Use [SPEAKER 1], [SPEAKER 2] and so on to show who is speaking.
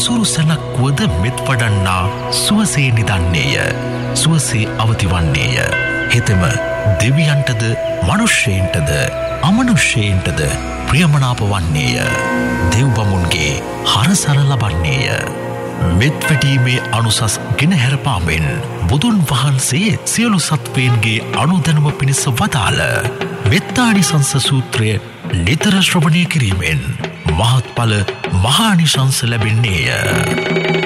[SPEAKER 1] සුරුසැනක් වුවද මෙත් වඩන්නා සුවසේ නිදන්නේය. සුවසේ අවතිවන්නේය. හෙතෙම දෙවියන්ටද මනුෂ්‍යයන්ටද අමනුෂ්‍යයන්ටද ප්‍රියමනාප වන්නේය. දෙව්බමුන්ගේ හරසර ලබන්නේය. මෙත් වැටීමේ අනුසස් ගෙනහැර පාමෙන් බුදුන් වහන්සේ සියලු සත්වයන්ගේ අනුදැනුම පිණිස වදාළ මෙත්තානිසංස සූත්‍රය නිතර ශ්‍රවණය කිරීමෙන් මහත්ඵල මහානිශංස ලැබෙන්නේය.